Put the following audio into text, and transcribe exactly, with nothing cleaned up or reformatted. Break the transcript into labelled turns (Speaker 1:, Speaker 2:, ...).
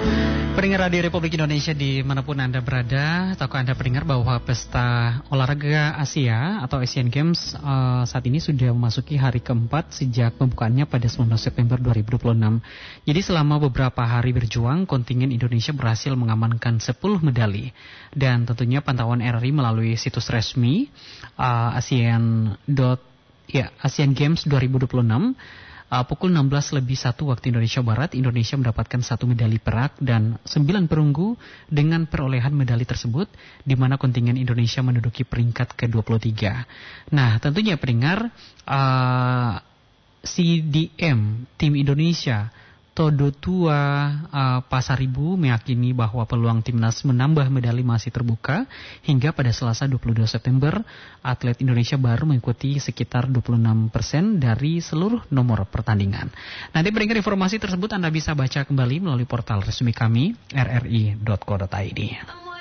Speaker 1: Pendengar Radio Republik Indonesia dimanapun Anda berada, tahukah Anda pendengar bahwa pesta olahraga Asia atau Asian Games uh, saat ini sudah memasuki hari keempat sejak pembukaannya pada sembilan belas September dua ribu dua puluh enam. Jadi selama beberapa hari berjuang, kontingen Indonesia berhasil mengamankan sepuluh medali. Dan tentunya pantauan R R I melalui situs resmi uh, ASEAN. Ya, Asian Games dua ribu dua puluh enam. Uh, pukul enam belas lebih satu waktu Indonesia Barat, Indonesia mendapatkan satu medali perak dan sembilan perunggu dengan perolehan medali tersebut, di mana kontingen Indonesia menduduki peringkat ke dua puluh tiga. Nah, tentunya pendengar, uh, C D M tim Indonesia Todo Tua uh, Pasaribu meyakini bahwa peluang timnas menambah medali masih terbuka. Hingga pada Selasa dua puluh dua September, atlet Indonesia baru mengikuti sekitar dua puluh enam persen dari seluruh nomor pertandingan. Nanti pendengar, informasi tersebut Anda bisa baca kembali melalui portal resmi kami r r i dot co dot i d.